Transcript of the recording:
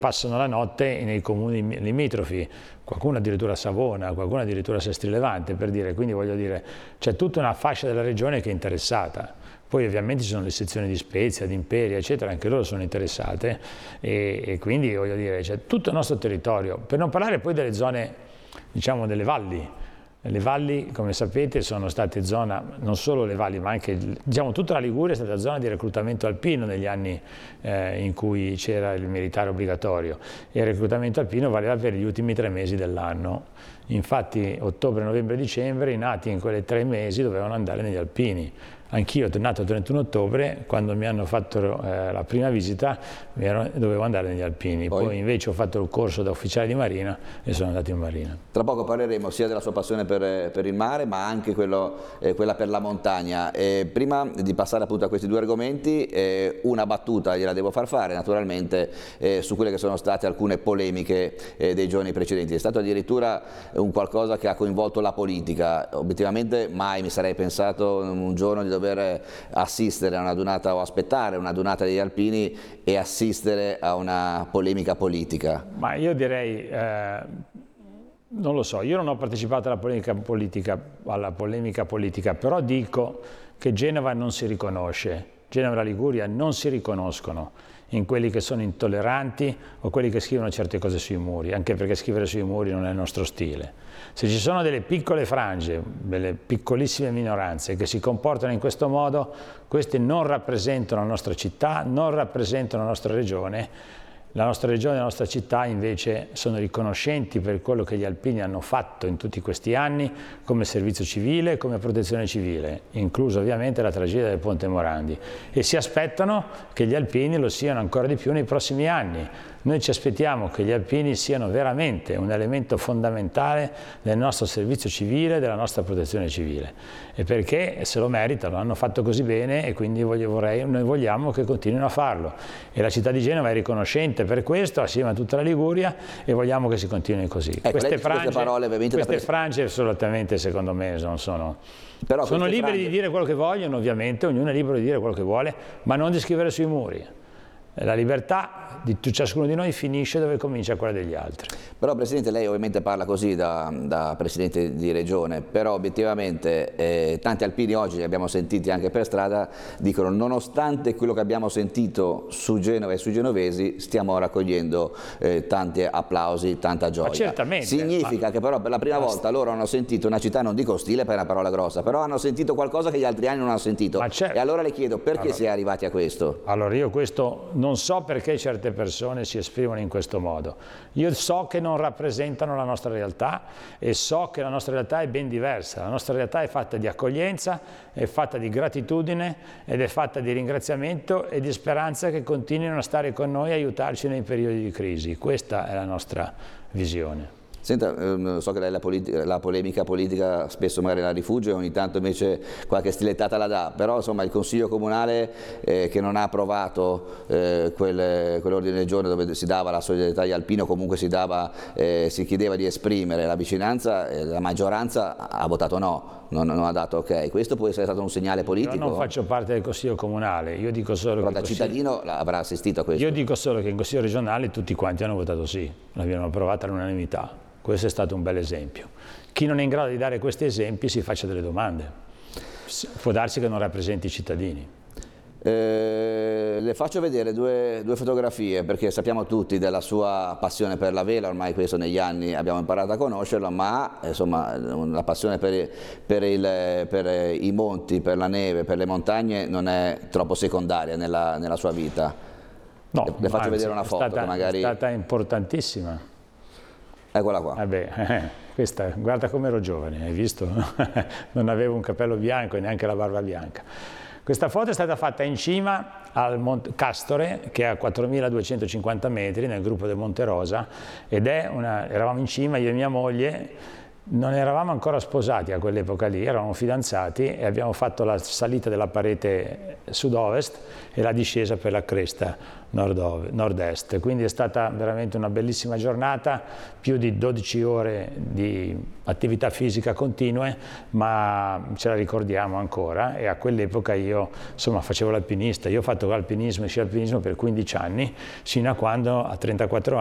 passano la notte nei comuni limitrofi, qualcuno addirittura a Savona, qualcuno addirittura a Sestri Levante, per dire, quindi voglio dire, c'è tutta una fascia della regione che è interessata. Poi ovviamente ci sono le sezioni di Spezia, di Imperia, eccetera, anche loro sono interessate e quindi voglio dire, c'è tutto il nostro territorio, per non parlare poi delle zone, diciamo, delle valli. Le valli, come sapete, sono state zona, non solo le valli, ma anche, diciamo, tutta la Liguria è stata zona di reclutamento alpino negli anni in cui c'era il militare obbligatorio e il reclutamento alpino valeva per gli ultimi 3 mesi dell'anno. Infatti ottobre, novembre, dicembre i nati in quei 3 mesi dovevano andare negli alpini. Anch'io, nato il 31 ottobre, quando mi hanno fatto la prima visita, dovevo andare negli alpini. Poi invece ho fatto il corso da ufficiale di marina e sono andato in marina. Tra poco parleremo sia della sua passione per il mare, ma anche quella per la montagna. Prima di passare appunto a questi 2 argomenti, una battuta gliela devo far fare, naturalmente, su quelle che sono state alcune polemiche dei giorni precedenti. È stato addirittura un qualcosa che ha coinvolto la politica. Obiettivamente mai mi sarei pensato un giorno di dover assistere a una dunata o aspettare una dunata degli alpini e assistere a una polemica politica. Ma io direi, non lo so, io non ho partecipato alla polemica politica, però dico che Genova non si riconosce, Genova e la Liguria non si riconoscono in quelli che sono intolleranti o quelli che scrivono certe cose sui muri, anche perché scrivere sui muri non è il nostro stile. Se ci sono delle piccole frange, delle piccolissime minoranze che si comportano in questo modo, queste non rappresentano la nostra città, non rappresentano la nostra regione. La nostra regione e la nostra città invece sono riconoscenti per quello che gli alpini hanno fatto in tutti questi anni come servizio civile, come protezione civile, incluso ovviamente la tragedia del Ponte Morandi, e si aspettano che gli alpini lo siano ancora di più nei prossimi anni. Noi ci aspettiamo che gli alpini siano veramente un elemento fondamentale del nostro servizio civile, della nostra protezione civile, e perché se lo meritano, hanno fatto così bene e quindi noi vogliamo che continuino a farlo. E la città di Genova è riconoscente per questo, assieme a tutta la Liguria, e vogliamo che si continui così. Ecco, queste frange assolutamente, secondo me, non sono... sono liberi di dire quello che vogliono, ovviamente, ognuno è libero di dire quello che vuole, ma non di scrivere sui muri. La libertà di ciascuno di noi finisce dove comincia quella degli altri. Però Presidente, lei ovviamente parla così da Presidente di Regione, però obiettivamente tanti alpini oggi, li abbiamo sentiti anche per strada, dicono nonostante quello che abbiamo sentito su Genova e sui genovesi stiamo raccogliendo tanti applausi, tanta gioia. Ma certamente. Significa che però per la prima volta loro hanno sentito una città, non dico ostile per una parola grossa, però hanno sentito qualcosa che gli altri anni non hanno sentito. E allora le chiedo perché si è arrivati a questo? Allora io questo non so perché certe persone si esprimono in questo modo. Io so che non rappresentano la nostra realtà e so che la nostra realtà è ben diversa. La nostra realtà è fatta di accoglienza, è fatta di gratitudine ed è fatta di ringraziamento e di speranza che continuino a stare con noi e aiutarci nei periodi di crisi. Questa è la nostra visione. Senta, so che lei la polemica politica spesso magari la rifugge, ogni tanto invece qualche stilettata la dà, però insomma il Consiglio Comunale che non ha approvato quell'ordine del giorno dove si dava la solidarietà agli alpini o comunque si chiedeva di esprimere la vicinanza, la maggioranza ha votato no, non ha dato ok. Questo può essere stato un segnale politico? Io non faccio parte del Consiglio Comunale, io dico solo che... da cittadino avrà assistito a questo? Io dico solo che in Consiglio regionale tutti quanti hanno votato sì, l'abbiamo approvata all'unanimità. Questo è stato un bel esempio. Chi non è in grado di dare questi esempi si faccia delle domande. Può darsi che non rappresenti i cittadini. Le faccio vedere due fotografie perché sappiamo tutti della sua passione per la vela, ormai questo negli anni abbiamo imparato a conoscerla, ma insomma la passione per i monti, per la neve, per le montagne non è troppo secondaria nella sua vita. No, le faccio vedere una foto che magari... È stata importantissima. Eccola qua. Questa, guarda come ero giovane, hai visto? Non avevo un capello bianco e neanche la barba bianca. Questa foto è stata fatta in cima al Monte Castore, che è a 4.250 metri, nel gruppo del Monte Rosa, ed eravamo in cima, io e mia moglie, Non eravamo ancora sposati a quell'epoca lì, eravamo fidanzati e abbiamo fatto la salita della parete sud-ovest e la discesa per la cresta nord-est. Quindi è stata veramente una bellissima giornata, più di 12 ore di attività fisica continue, ma ce la ricordiamo ancora. E a quell'epoca io insomma facevo l'alpinista, io ho fatto alpinismo e sci alpinismo per 15 anni, sino a quando a 34